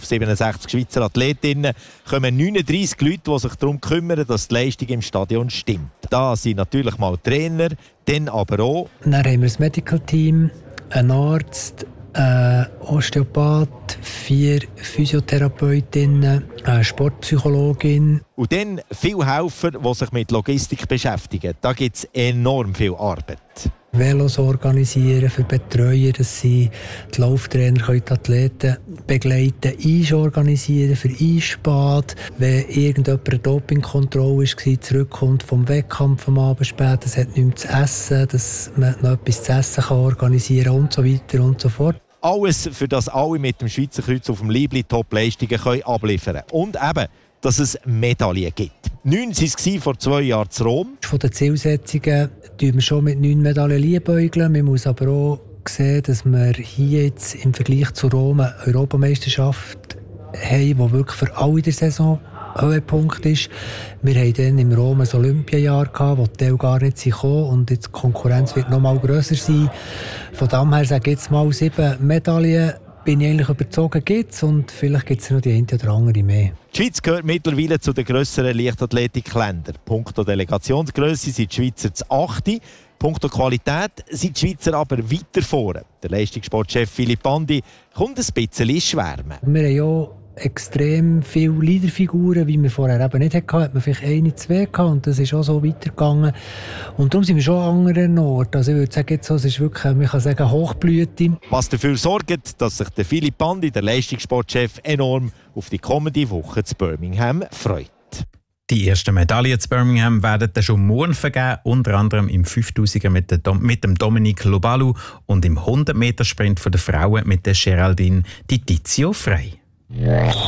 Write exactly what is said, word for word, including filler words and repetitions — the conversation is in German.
siebenundsechzig Schweizer Athletinnen kommen neununddreissig Leute, die sich darum kümmern, dass die Leistung im Stadion stimmt. Da sind natürlich mal Trainer, dann aber auch... Dann haben wir das Medical Team, einen Arzt, ein Osteopath, vier Physiotherapeutinnen, eine Sportpsychologin. Und dann viele Helfer, die sich mit Logistik beschäftigen. Da gibt es enorm viel Arbeit. Velos organisieren für Betreuer, dass sie die Lauftrainer können die Athleten begleiten, Eis organisieren für Eisbad. Wenn irgendjemand eine Dopingkontrolle war, zurückkommt vom Wettkampf am Abend spät, es hat nichts zu essen, dass man noch etwas zu essen kann organisieren und so weiter und so fort. Alles, für das alle mit dem Schweizer Kreuz auf dem Liebli Top-Leistungen können abliefern können. Und eben, dass es Medaillen gibt. Neun waren es vor zwei Jahren zu Rom. Von den Zielsetzungen tun wir schon mit neun Medaillen liebäugeln. Man muss aber auch sehen, dass wir hier jetzt im Vergleich zu Rom eine Europameisterschaft haben, die wirklich für alle der Saison Höhepunkt ist. Wir hatten dann im Rom ein Olympiajahr, wo die Teil gar nicht gekommen sind. Und jetzt die Konkurrenz wird noch mal grösser sein. Von dem her sage ich jetzt mal sieben Medaillen. Bin ich eigentlich überzogen, gibt es, und vielleicht gibt es noch die eine oder andere mehr. Die Schweiz gehört mittlerweile zu den grösseren Leichtathletikländern. Punkto Delegationsgrösse sind die Schweizer das achte. Punkto Qualität sind die Schweizer aber weiter vorne. Der Leistungssportchef Philipp Bandi kommt ein bisschen ins Schwärmen. Wir haben ja extrem viele Leaderfiguren, wie wir vorher eben nicht hatten. Hat man vielleicht eine, zwei gehabt, und das ist auch so weitergegangen. Und darum sind wir schon an anderen Orten. Also ich würde sagen, jetzt, es ist wirklich, man kann sagen, Hochblüte. Was dafür sorgt, dass sich der Philipp Bandi, der Leistungssportchef, enorm auf die kommende Woche zu Birmingham freut. Die ersten Medaillen zu Birmingham werden dann schon morgen vergeben, unter anderem im fünftausiger mit, mit dem Dominic Lobalu und im hundert Meter Sprint der Frauen mit der Geraldine Di Tizio Frey.